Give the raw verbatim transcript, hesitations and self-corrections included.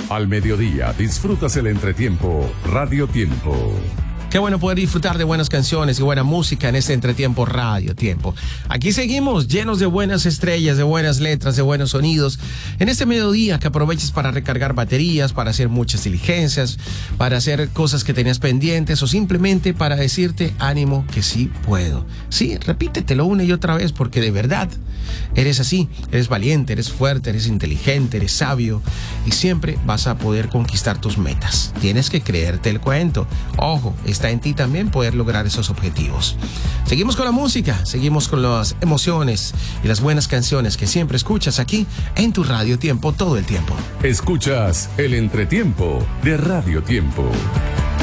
Al mediodía disfrutas el entretiempo Radio Tiempo. Qué bueno poder disfrutar de buenas canciones y buena música en este entretiempo Radio Tiempo. Aquí seguimos llenos de buenas estrellas, de buenas letras, de buenos sonidos. En este mediodía que aproveches para recargar baterías, para hacer muchas diligencias, para hacer cosas que tenías pendientes o simplemente para decirte ánimo que sí puedo. Sí, repítetelo una y otra vez porque de verdad eres así. Eres valiente, eres fuerte, eres inteligente, eres sabio y siempre vas a poder conquistar tus metas. Tienes que creerte el cuento. Ojo, está en ti también poder lograr esos objetivos. Seguimos con la música, seguimos con las emociones y las buenas canciones que siempre escuchas aquí en tu Radio Tiempo todo el tiempo. Escuchas el entretiempo de Radio Tiempo.